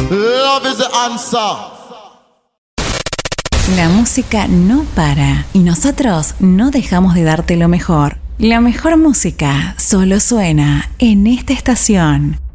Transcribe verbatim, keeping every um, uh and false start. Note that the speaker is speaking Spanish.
Love is the answer. La música no para y nosotros no dejamos de darte lo mejor. La mejor música solo suena en esta estación.